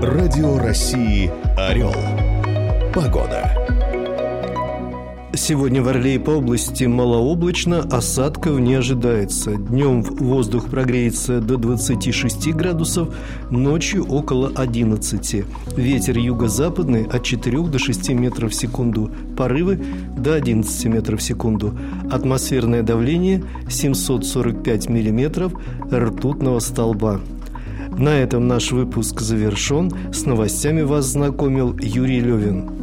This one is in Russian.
Радио России «Орел». Погода. Сегодня в Орле и по области малооблачно, осадков не ожидается. Днем воздух прогреется до 26 градусов, ночью около 11. Ветер юго-западный от 4 до 6 метров в секунду, порывы до 11 метров в секунду. Атмосферное давление 745 миллиметров ртутного столба. На этом наш выпуск завершен. С новостями вас знакомил Юрий Левин.